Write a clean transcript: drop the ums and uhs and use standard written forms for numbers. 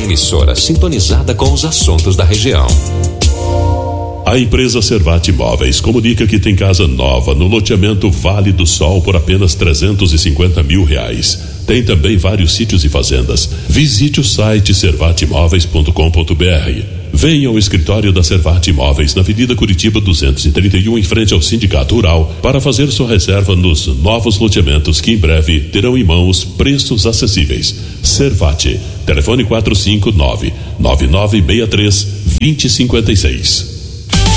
emissora sintonizada com os assuntos da região. A empresa Servate Imóveis comunica que tem casa nova no loteamento Vale do Sol por apenas R$350 mil. Tem também vários sítios e fazendas. Visite o site servateimóveis.com.br. Venha ao escritório da Servate Imóveis na Avenida Curitiba 231, em frente ao Sindicato Rural, para fazer sua reserva nos novos loteamentos que em breve terão em mãos preços acessíveis. Servate, telefone 459-9963-2056.